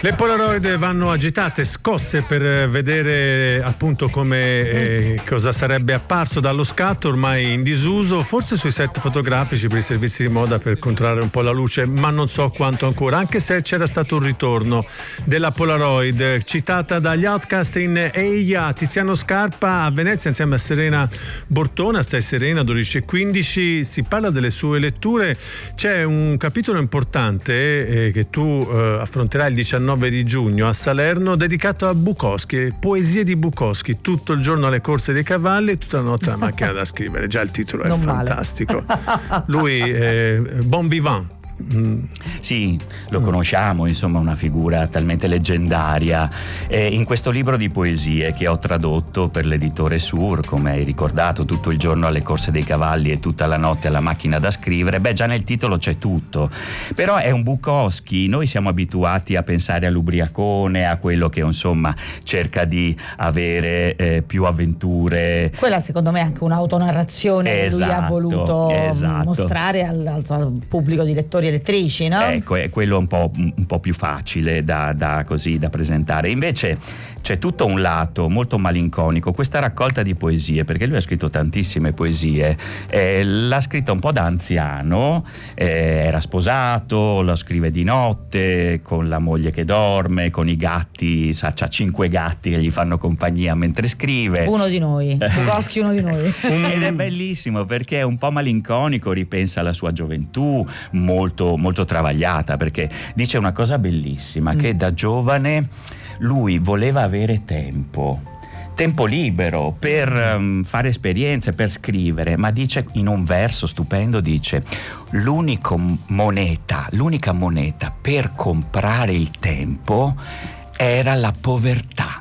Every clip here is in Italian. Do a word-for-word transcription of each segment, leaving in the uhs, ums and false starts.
Le Polaroid vanno agitate, scosse per vedere appunto come eh, cosa sarebbe apparso dallo scatto ormai in disuso, forse sui set fotografici per i servizi di moda per controllare un po' la luce, ma non so quanto ancora, anche se c'era stato un ritorno della Polaroid citata dagli Outcast in Eia. Tiziano Scarpa a Venezia insieme a Serena Bortona. Stai Serena, dodici e quindici, si parla delle sue letture. C'è un capitolo importante eh, che tu eh, affronterai il diciannove di giugno a Salerno, dedicato a Bukowski, poesie di Bukowski, tutto il giorno alle corse dei cavalli e tutta la notte alla macchina da scrivere. Già il titolo è non fantastico. Male. Lui è bon vivant. Mm. Sì, lo conosciamo, insomma, una figura talmente leggendaria. E in questo libro di poesie che ho tradotto per l'editore Sur, come hai ricordato, tutto il giorno alle corse dei cavalli e tutta la notte alla macchina da scrivere, beh, già nel titolo c'è tutto. Però è un Bukowski, noi siamo abituati a pensare all'ubriacone, a quello che insomma cerca di avere eh, più avventure. Quella secondo me è anche un'autonarrazione esatto, che lui ha voluto esatto. mostrare al, al pubblico di lettori elettrici, no? Ecco, è quello un po', un po' più facile da, da, così, da presentare. Invece c'è tutto un lato molto malinconico, questa raccolta di poesie, perché lui ha scritto tantissime poesie, eh, l'ha scritta un po' da anziano, eh, era sposato, lo scrive di notte, con la moglie che dorme, con i gatti, sa, c'ha cinque gatti che gli fanno compagnia mentre scrive. Uno di noi, Bukowski uno di noi. Ed è bellissimo perché è un po' malinconico, ripensa alla sua gioventù, molto molto travagliata, perché dice una cosa bellissima, mm. che da giovane lui voleva avere tempo tempo libero per um, fare esperienze, per scrivere, ma dice in un verso stupendo, dice: l'unico moneta l'unica moneta per comprare il tempo era la povertà.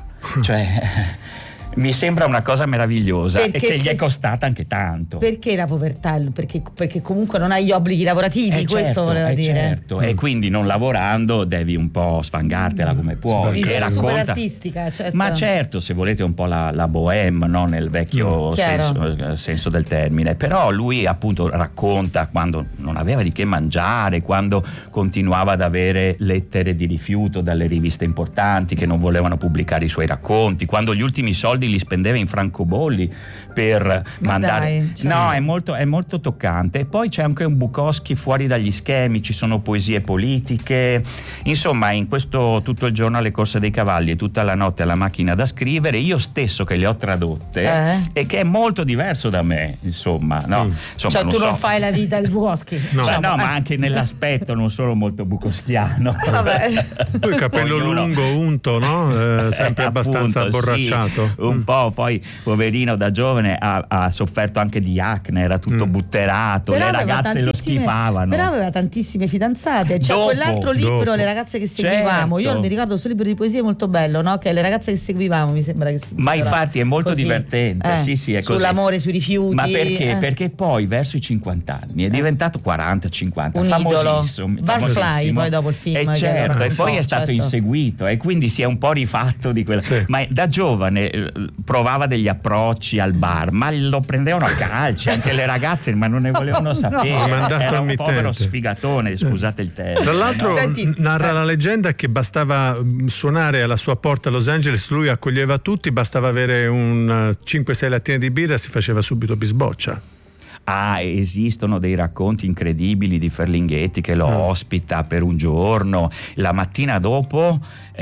Cioè mi sembra una cosa meravigliosa, perché e che gli è costata anche tanto. Perché la povertà? Perché, perché comunque non hai gli obblighi lavorativi, eh questo certo, voleva eh dire. Certo. Mm. E quindi non lavorando devi un po' sfangartela come puoi. Sì, racconta... super artistica, certo. Ma certo, se volete un po' la, la bohème, no? Nel vecchio mm. senso, senso del termine. Però lui appunto racconta quando non aveva di che mangiare, quando continuava ad avere lettere di rifiuto dalle riviste importanti che non volevano pubblicare i suoi racconti, quando gli ultimi soldi li spendeva in francobolli per Ma mandare dai, cioè... no, è molto, è molto toccante. E poi c'è anche un Bukowski fuori dagli schemi, ci sono poesie politiche, insomma, in questo tutto il giorno alle corse dei cavalli e tutta la notte alla macchina da scrivere, io stesso che le ho tradotte eh? e che è molto diverso da me, insomma, no? Mm. Insomma, cioè non tu so. non fai la vita di Bukowski, no, diciamo. no, ma anche nell'aspetto non sono molto bukowskiano. Vabbè. Poi capello Ognuno... lungo, unto, no? Eh, sempre eh, abbastanza appunto, abborracciato. Sì, un po', poi poverino da giovane ha, ha sofferto anche di acne, era tutto mm. butterato, però le ragazze lo schifavano. Però aveva tantissime fidanzate. C'è dopo, quell'altro libro, dopo. Le ragazze che seguivamo, certo. io mi ricordo questo libro di poesie molto bello, no? Che Le ragazze che seguivamo, mi sembra che si ma infatti è molto così. divertente, eh, sì sì è così. Sull'amore, sui rifiuti. Ma perché? Eh. Perché poi verso i cinquanta anni è diventato quaranta cinquanta, un famosissimo, idolo. Barfly poi dopo il film. E certo, che e poi so, è stato certo. inseguito e quindi si è un po' rifatto di quella. Sì. Ma da giovane eh, provava degli approcci al bar, ma lo prendevano a calci, anche le ragazze, ma non ne volevano no, sapere. no. Era un al povero mittente. sfigatone, scusate il termine. Tra l'altro no? Senti, narra eh. la leggenda che bastava suonare alla sua porta a Los Angeles, lui accoglieva tutti, bastava avere un cinque sei lattine di birra e si faceva subito bisboccia. Ah, esistono dei racconti incredibili di Ferlinghetti che lo mm. ospita per un giorno, la mattina dopo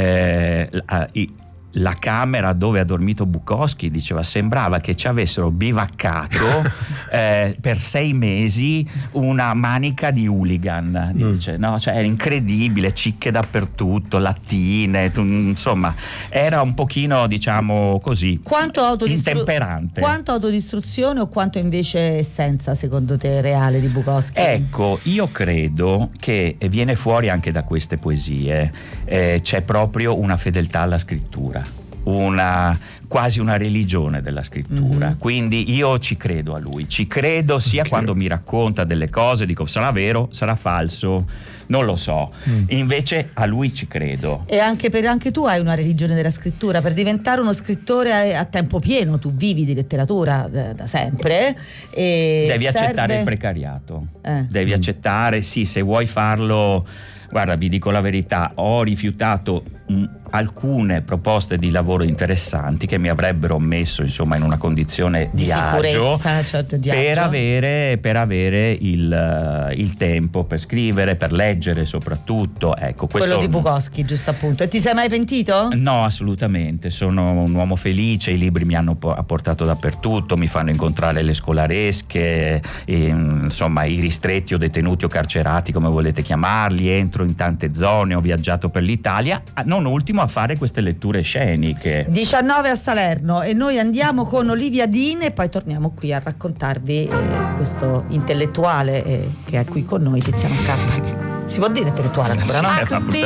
eh, la camera dove ha dormito Bukowski, diceva, sembrava che ci avessero bivaccato eh, per sei mesi una manica di hooligan, dice, mm. no? Cioè era incredibile, cicche dappertutto, lattine, tu, insomma era un pochino, diciamo così, quanto autodistru- intemperante. Quanto autodistruzione o quanto invece essenza secondo te reale di Bukowski? Ecco, io credo che viene fuori anche da queste poesie, eh, c'è proprio una fedeltà alla scrittura. una quasi una religione della scrittura, mm-hmm. quindi io ci credo a lui, ci credo sia okay. quando mi racconta delle cose, dico sarà vero, sarà falso, non lo so, mm. invece a lui ci credo. E anche, per, anche tu hai una religione della scrittura, per diventare uno scrittore a, a tempo pieno, tu vivi di letteratura da, da sempre e devi serve... accettare il precariato, eh. devi mm. accettare, sì, se vuoi farlo, guarda, vi dico la verità, ho rifiutato mh, alcune proposte di lavoro interessanti che mi avrebbero messo insomma in una condizione di, di agio, certo, di per agio. avere, per avere il, uh, il tempo per scrivere, per leggere soprattutto, ecco, questo... Quello di Bukowski, giusto appunto. E ti sei mai pentito? No, assolutamente, sono un uomo felice, i libri mi hanno po- portato dappertutto, mi fanno incontrare le scolaresche, e, insomma i ristretti o detenuti o carcerati come volete chiamarli, entro in tante zone, ho viaggiato per l'Italia, non ultimo a fare queste letture sceniche. diciannove a Salerno e noi andiamo con Olivia Dean e poi torniamo qui a raccontarvi eh, questo intellettuale eh, che è qui con noi, Tiziano Scarpa. Si può dire intellettuale ancora, no?